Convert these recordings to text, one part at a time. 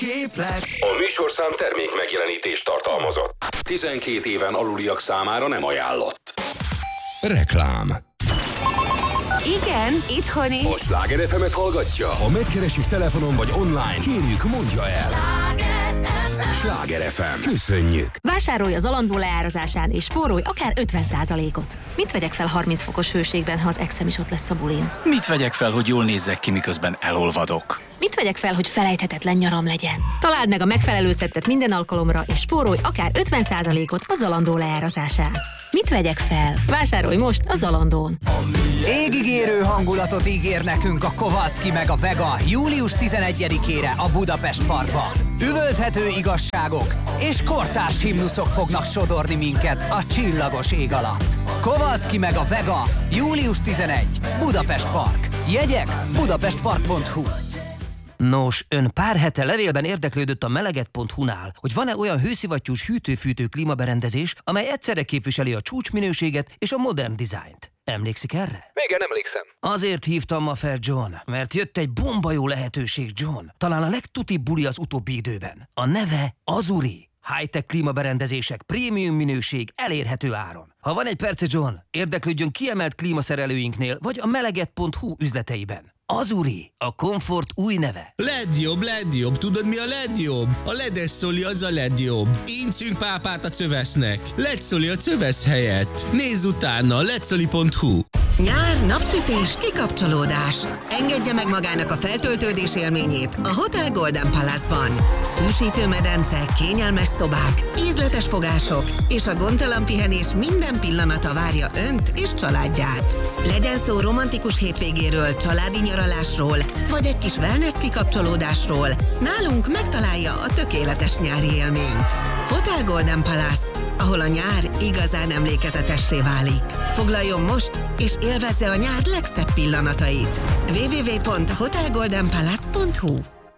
Képlet. A műsorszám termék megjelenítést tartalmazott. 12 éven aluliak számára nem ajánlott. Reklám. Igen, itthon is. A Sláger FM-et hallgatja? Ha megkeresik telefonon vagy online, kérjük, mondja el. Sláger FM. Köszönjük. Vásárolj az Zalando leárazásán és spórolj akár 50%-ot. Mit vegyek fel 30 fokos hőségben, ha az exem is ott lesz a bulin? Mit vegyek fel, hogy jól nézzek ki, miközben elolvadok? Mit vegyek fel, hogy felejthetetlen nyaram legyen? Találd meg a megfelelő szettet minden alkalomra, és spórolj akár 50%-ot a Zalando leárazásán. Mit vegyek fel? Vásárolj most a Zalandón. Égigérő hangulatot ígér nekünk a Kowalski meg a Vega július 11-ére a Budapest Parkban. Üvölthető igazságok és kortárs himnuszok fognak sodorni minket a csillagos ég alatt. Kowalski meg a Vega július 11. Budapest Park. Jegyek budapestpark.hu. Nos, ön pár hete levélben érdeklődött a meleget.hu-nál, hogy van-e olyan hőszivattyús hűtő-fűtő klímaberendezés, amely egyszerre képviseli a csúcsminőséget és a modern dizájnt. Emlékszik erre? Igen, emlékszem. Azért hívtam ma fel, John, mert jött egy bomba jó lehetőség, John. Talán a legtutibb buli az utóbbi időben. A neve Azuri. High-tech klímaberendezések, prémium minőség, elérhető áron. Ha van egy perce, John, érdeklődjön kiemelt klímaszerelőinknél, vagy a meleget.hu üzleteiben. Azuri, a komfort új neve. Legjobb, tudod mi a legjobb? A ledes szoli az a legjobb. Incünk pápát a cövesznek. Ledszoli a cövesz helyett. Nézz utána, ledszoli.hu. Nyár, napsütés, kikapcsolódás. Engedje meg magának a feltöltődés élményét a Hotel Golden Palace-ban. Hűsítő medence, kényelmes szobák, ízletes fogások és a gondtalan pihenés minden pillanata várja önt és családját. Legyen szó romantikus hétvégéről, családi nyaralásról, vagy egy kis wellness kikapcsolódásról, nálunk megtalálja a tökéletes nyári élményt. Hotel Golden Palace, ahol a nyár igazán emlékezetessé válik. Foglaljon most, és élvezze a nyár legszebb pillanatait. www.hotelgoldenpalace.hu.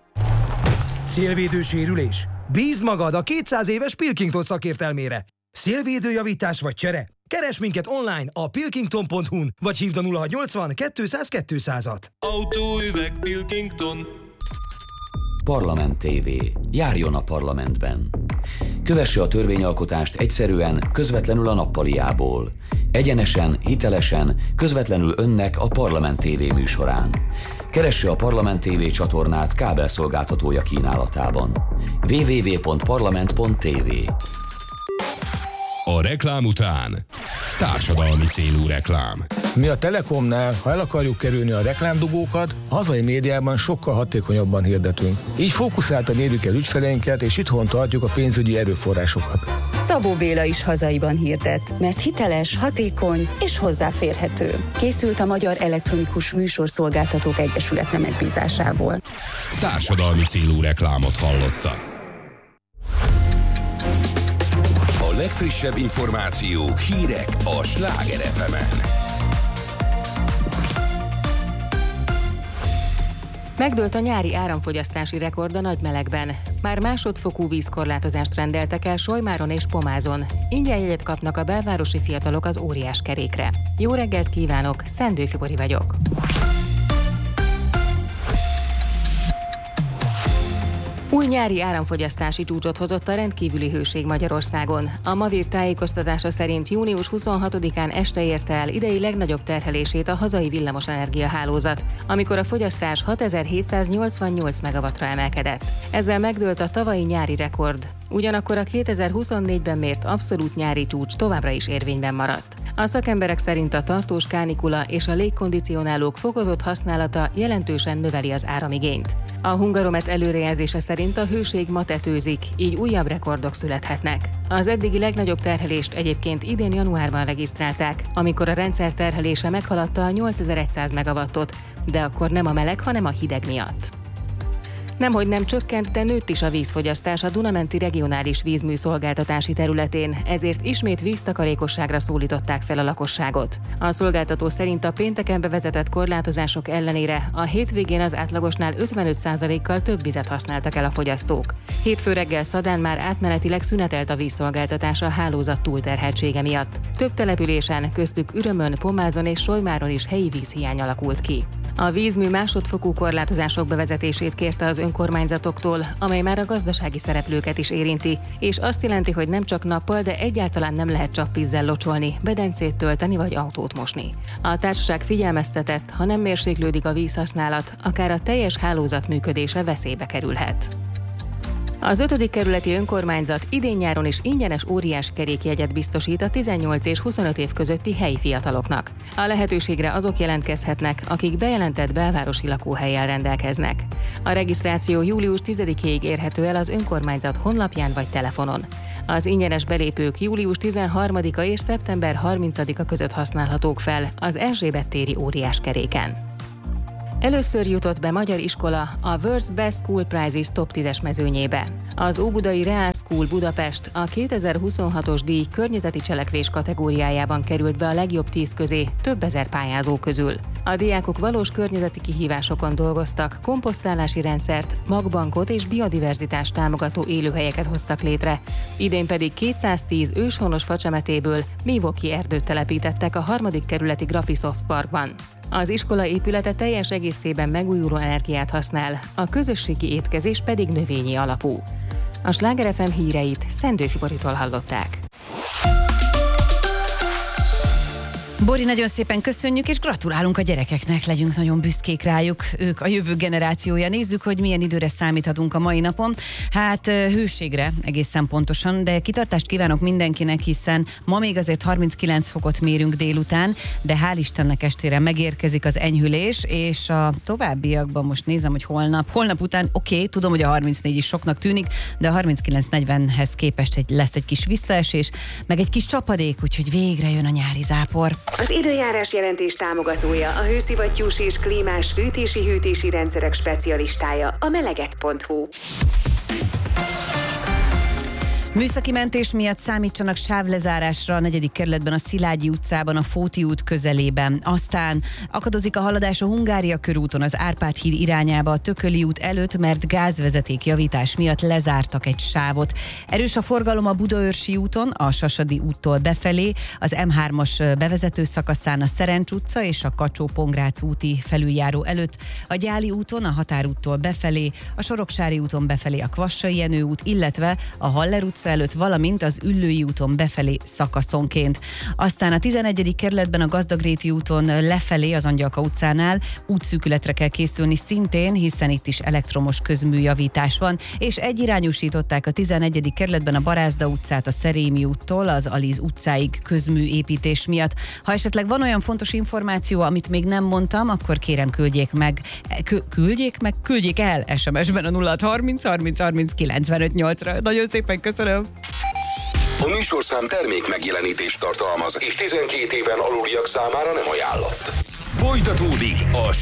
Szélvédő sérülés? Bízd magad a 200 éves Pilkington szakértelmére. Szélvédőjavítás vagy csere? Keresd minket online a pilkington.hu-n, vagy hívd a 0680 200 200-at. Autóüveg Pilkington. Parlament TV. Járjon a parlamentben. Kövesse a törvényalkotást egyszerűen, közvetlenül a nappaliából. Egyenesen, hitelesen, közvetlenül önnek a Parlament TV műsorán. Keresse a Parlament TV csatornát kábelszolgáltatója kínálatában. www.parlament.tv. A reklám után társadalmi célú reklám. Mi a Telekomnál, ha el akarjuk kerülni a reklámdugókat, a hazai médiában sokkal hatékonyabban hirdetünk. Így fókuszáltan érjük el ügyfeleinket, és itthon tartjuk a pénzügyi erőforrásokat. Szabó Béla is hazaiban hirdet, mert hiteles, hatékony és hozzáférhető. Készült a Magyar Elektronikus Műsorszolgáltatók Egyesülete megbízásából. Társadalmi célú reklámot hallottak. A legfrissebb információk, hírek a Sláger FM-en. Megdőlt a nyári áramfogyasztási rekord a nagymelegben. Már másodfokú vízkorlátozást rendeltek el Solymáron és Pomázon. Ingyen jegyet kapnak a belvárosi fiatalok az óriás kerékre. Jó reggelt kívánok, Szendő Fibori vagyok. Új nyári áramfogyasztási csúcsot hozott a rendkívüli hőség Magyarországon. A Mavir tájékoztatása szerint június 26-án este érte el idei legnagyobb terhelését a hazai villamosenergia hálózat, amikor a fogyasztás 6788 megawattra emelkedett. Ezzel megdőlt a tavalyi nyári rekord. Ugyanakkor a 2024-ben mért abszolút nyári csúcs továbbra is érvényben maradt. A szakemberek szerint a tartós kánikula és a légkondicionálók fokozott használata jelentősen növeli az áramigényt. A Hungaromet előrejelzése szerint a hőség ma tetőzik, így újabb rekordok születhetnek. Az eddigi legnagyobb terhelést egyébként idén januárban regisztrálták, amikor a rendszer terhelése meghaladta a 8100 megawattot, de akkor nem a meleg, hanem a hideg miatt. Nemhogy nem csökkent, de nőtt is a vízfogyasztás a Duna-menti regionális vízműszolgáltatási területén, ezért ismét víztakarékosságra szólították fel a lakosságot. A szolgáltató szerint a pénteken bevezetett korlátozások ellenére a hétvégén az átlagosnál 55%-kal több vizet használtak el a fogyasztók. Hétfő reggel Szadán már átmenetileg szünetelt a vízszolgáltatás a hálózat túlterheltsége miatt. Több településen, köztük Ürömön, Pomázon és Solymáron is helyi vízhiány alakult ki. A vízmű másodfokú korlátozások bevezetését kérte az önkormányzatoktól, amely már a gazdasági szereplőket is érinti, és azt jelenti, hogy nem csak nappal, de egyáltalán nem lehet csapvízzel locsolni, bedencét tölteni vagy autót mosni. A társaság figyelmeztetett, ha nem mérséklődik a vízhasználat, akár a teljes hálózat működése veszélybe kerülhet. Az 5. kerületi önkormányzat idén-nyáron is ingyenes óriás kerékjegyet biztosít a 18 és 25 év közötti helyi fiataloknak. A lehetőségre azok jelentkezhetnek, akik bejelentett belvárosi lakóhellyel rendelkeznek. A regisztráció július 10-ig érhető el az önkormányzat honlapján vagy telefonon. Az ingyenes belépők július 13-a és szeptember 30-a között használhatók fel az Erzsébet téri óriás keréken. Először jutott be magyar iskola a World's Best School Prizes Top 10-es mezőnyébe. Az Óbudai Reál School Budapest a 2026-os díj környezeti cselekvés kategóriájában került be a legjobb 10 közé több ezer pályázó közül. A diákok valós környezeti kihívásokon dolgoztak, komposztálási rendszert, magbankot és biodiverzitást támogató élőhelyeket hoztak létre. Idén pedig 210 őshonos facsemetéből Milwaukee erdőt telepítettek a 3. kerületi Graphisoft Parkban. Az iskola épülete teljes egészében megújuló energiát használ, a közösségi étkezés pedig növényi alapú. A Sláger FM híreit Szendő Fiboritól hallották. Bori, nagyon szépen köszönjük, és gratulálunk a gyerekeknek, legyünk nagyon büszkék rájuk, ők a jövő generációja. Nézzük, hogy milyen időre számíthatunk a mai napon. Hát hőségre egészen pontosan, de kitartást kívánok mindenkinek, hiszen ma még azért 39 fokot mérünk délután, de hál' Istennek estére megérkezik az enyhülés, és a továbbiakban most nézem, hogy holnap után, oké, tudom, hogy a 34 is soknak tűnik, de a 39-40-hez képest lesz egy kis visszaesés, meg egy kis csapadék, úgyhogy végre jön a nyári zápor. Az időjárás jelentés támogatója a hőszivattyús és klímás fűtési-hűtési rendszerek specialistája, a meleget.hu. Műszaki mentés miatt számítsanak sávlezárásra a 4. kerületben, a Szilágyi utcában, a Fóti út közelében. Aztán akadozik a haladás a Hungária körúton, az Árpád híd irányába, a Tököli út előtt, mert gázvezeték javítás miatt lezártak egy sávot. Erős a forgalom a Budaörsi úton, a Sasadi úttól befelé, az M3-as bevezető szakaszán a Szerencs utca és a Kacsó-Pongrác úti felüljáró előtt, a Gyáli úton, a Határúttól befelé, a Soroksári úton befelé a Kvassai Jenő út, illetve a Haller utca előtt, valamint az Üllői úton befelé szakaszonként. Aztán a 11. kerületben a Gazdagréti úton lefelé az Angyalka utcánál útszűkületre kell készülni szintén, hiszen itt is elektromos közműjavítás van, és egyirányúsították a 11. kerületben a Barázda utcát a Szerémi úttól az Alíz utcáig közműépítés miatt. Ha esetleg van olyan fontos információ, amit még nem mondtam, akkor kérem küldjék el SMS-ben a 0630 30 30 95 8-ra. Nagyon szépen köszönöm. A műsorszám termék megjelenítést tartalmaz, és 12 éven aluliak számára nem ajánlott. Folytatódik a